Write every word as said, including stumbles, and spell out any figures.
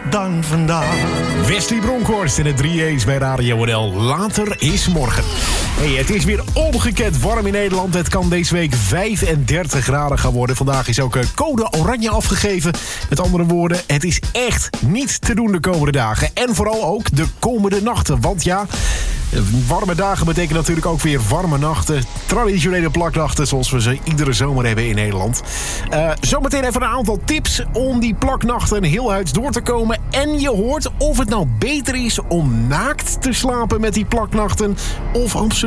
dan vandaag. Wesley Bronkhorst in het drie A's bij Radio N L. Later is morgen. Hey, het is weer ongekend warm in Nederland. Het kan deze week vijfendertig graden gaan worden. Vandaag is ook code oranje afgegeven. Met andere woorden, het is echt niet te doen de komende dagen. En vooral ook de komende nachten. Want ja, warme dagen betekenen natuurlijk ook weer warme nachten. Traditionele plaknachten zoals we ze iedere zomer hebben in Nederland. Uh, zometeen even een aantal tips om die plaknachten heel huids door te komen. En je hoort of het nou beter is om naakt te slapen met die plaknachten of absoluut